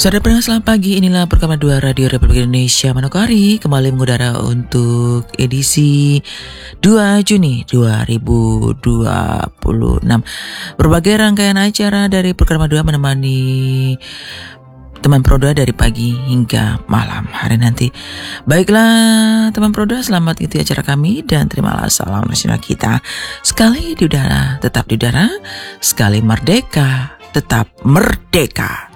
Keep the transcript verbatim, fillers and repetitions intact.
Saudara pendengar selamat pagi, inilah Perkama dua Radio Republik Indonesia Manokwari kembali mengudara untuk edisi dua Juni dua ribu dua puluh enam. Berbagai rangkaian acara dari Perkama dua menemani teman Proda dari pagi hingga malam hari nanti. Baiklah teman Proda, selamat ikuti acara kami dan terimalah salam nasional kita. Sekali di udara, tetap di udara. Sekali merdeka, tetap merdeka.